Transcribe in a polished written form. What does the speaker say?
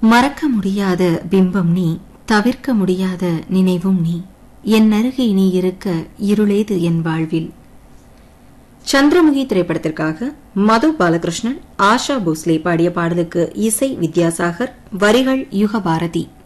மறக்க முடியாத பிம்பம் நீ, தவிர்க்க முடியாத நினைவும் நீ, என் அருகே நீ இருக்க இருளேது என் வாழ்வில். சந்திரமுகி திரைப்படத்திற்காக மது பாலகிருஷ்ணன், ஆஷா போஸ்லே பாடிய பாடலுக்கு இசை வித்யாசாகர், வரிகள் யுகபாரதி.